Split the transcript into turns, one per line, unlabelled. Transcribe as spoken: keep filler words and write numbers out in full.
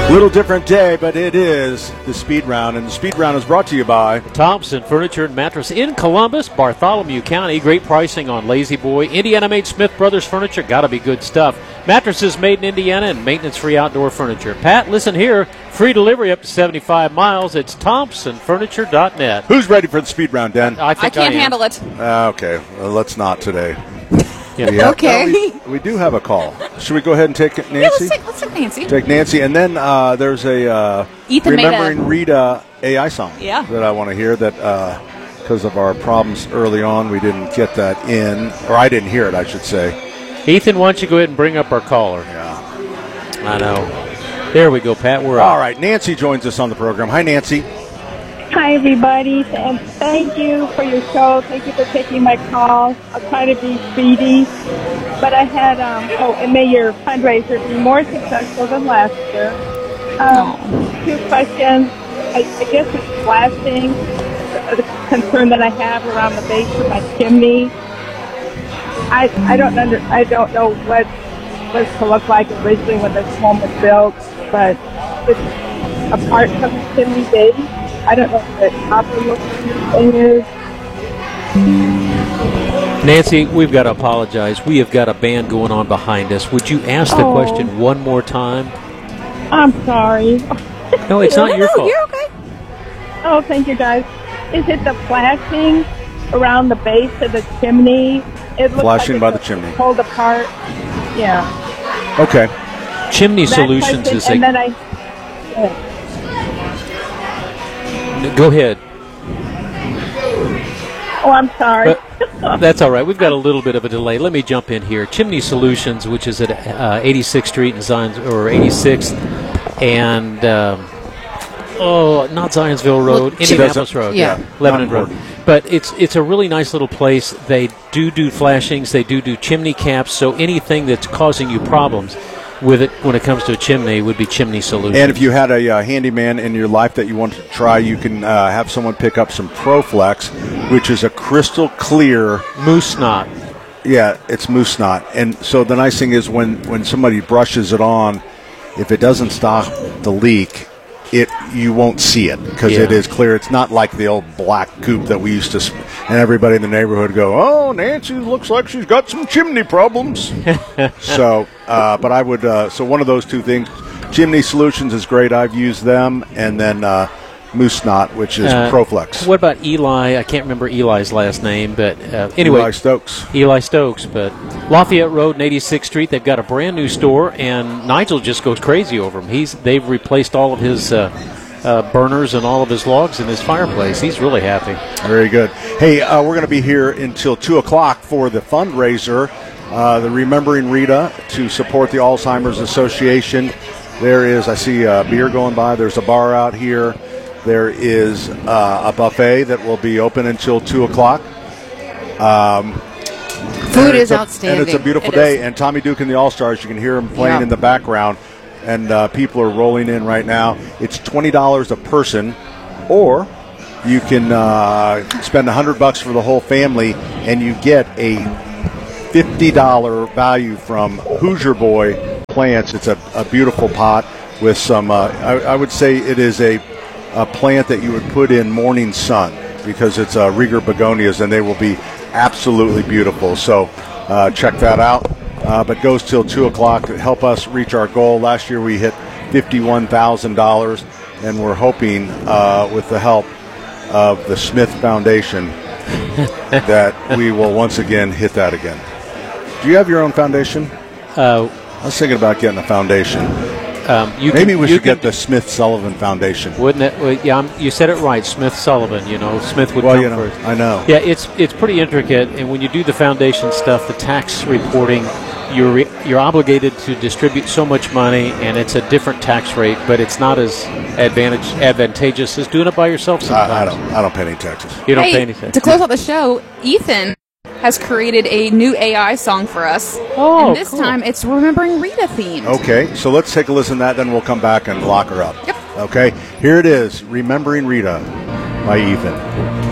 Little different day, but it is the Speed Round, and the Speed Round is brought to you by
Thompson Furniture and Mattress in Columbus, Bartholomew County. Great pricing on Lazy Boy. Indiana-made Smith Brothers furniture. Got to be good stuff. Mattresses made in Indiana and maintenance-free outdoor furniture. Pat, listen here. Free delivery up to seventy-five miles. It's Thompson Furniture dot net.
Who's ready for the Speed Round, Den?
I, think
I can't
I am.
handle it.
Uh, okay, well, let's not today.
Yeah.
Yeah,
Okay.
no, we, we do have a call. Should we go ahead and take it, Nancy?
Yeah, let's take, let's take Nancy.
Take Nancy, and then uh, there's a uh,
Ethan made a-
Remembering Rita A I song
Yeah.
that I want to hear that because of our problems early on, we didn't get that in, or I didn't hear it, I should say.
Ethan, why don't you go ahead and bring up our caller?
Yeah.
I know. There we go, Pat. We're
All
up.
right, Nancy joins us on the program. Hi, Nancy.
Hi, everybody, and thank you for your show. Thank you for taking my call. I'll try to be speedy. But I had, um, oh, and may your fundraiser be more successful than last year. Um, two questions. I, I guess it's flashing, the concern that I have around the base of my chimney. I I don't under I don't know what was to look like originally when this home was built, but it's apart from the chimney base. I don't know what the proper looking thing is.
Nancy, we've got to apologize. We have got a band going on behind us. Would you ask the
Oh.
question one more time?
I'm sorry.
No, it's not your
no,
fault.
you're okay.
Oh, thank you, guys. Is it the flashing around the base of the chimney? It looks
Flashing
like
by
it's
the chimney.
Pulled apart. Yeah.
Okay.
Chimney
That
Solutions
question,
is
and
a...
then I. yeah.
Go ahead.
Oh, I'm sorry.
But that's all right. We've got a little bit of a delay. Let me jump in here. Chimney Solutions, which is at uh, eighty-sixth Street and Zions, or eighty-sixth, and um, oh, not Zionsville Road,
Well,
Indianapolis
Chim-
Road,
yeah.
Lebanon
Not
Road.
important.
But it's it's a really nice little place. They do do flashings. They do do chimney caps. So anything that's causing you problems with it when it comes to a chimney would be Chimney Solutions.
And if you had a uh, handyman in your life that you wanted to try, you can uh, have someone pick up some ProFlex, which is a crystal clear.
Moose Knot.
Yeah, it's moose knot. And so the nice thing is when, when somebody brushes it on, if it doesn't stop the leak, it you won't see it because
Yeah.
it is clear. It's not like the old black goop that we used to, sp- and everybody in the neighborhood go, oh, Nancy looks like she's got some chimney problems. so, uh, but I would, uh, so one of those two things, Chimney Solutions is great. I've used them, and then uh, Moose Knot, which is
Uh,
ProFlex.
What about Eli? I can't remember Eli's last name, but uh, anyway.
Eli Stokes.
Eli Stokes, but Lafayette Road and eighty-sixth Street, they've got a brand new store, and Nigel just goes crazy over them. He's they've replaced all of his uh, uh, burners and all of his logs in his fireplace. He's really happy.
Very good. Hey, uh, we're going to be here until two o'clock for the fundraiser, uh, the Remembering Rita, to support the Alzheimer's Association. There is, I see a beer going by. There's a bar out here. There is uh, a buffet that will be open until two o'clock. Um,
Food
and
is
it's a-
outstanding.
And it's a beautiful
It
day.
is.
And Tommy Duke and the All-Stars, you can hear them playing
Yeah.
in the background. And uh, people are rolling in right now. It's twenty dollars a person, or you can uh, spend one hundred bucks for the whole family, and you get a fifty dollars value from Hoosier Boy Plants. It's a, a beautiful pot with some, uh, I, I would say it is a, a plant that you would put in morning sun because it's uh, Rieger begonias, and they will be absolutely beautiful. So uh, check that out. Uh, but goes till two o'clock to help us reach our goal. Last year we hit fifty-one thousand dollars, and we're hoping uh, with the help of the Smith Foundation that we will once again hit that again. Do you have your own foundation?
Uh,
I was thinking about getting a foundation.
um, you
Maybe
can,
we
you
should get
can-
the Smith Sullivan Foundation.
Wouldn't it? Well, yeah, I'm, you said it right. Smith Sullivan. You know, Smith would
Well,
come
you know,
first.
I know.
Yeah, it's it's pretty intricate, and when you do the foundation stuff, the tax reporting, you're re- you're obligated to distribute so much money, and it's a different tax rate, but it's not as advantage advantageous as doing it by yourself. Sometimes
I, I don't. I don't pay any taxes.
You don't
hey,
pay anything.
to close out the show, Ethan has created a new A I song for us.
Oh,
and this
cool.
time it's Remembering Rita themed.
Okay, so let's take a listen to that, then we'll come back and lock her up.
Yep.
Okay, here it is, Remembering Rita by Ethan.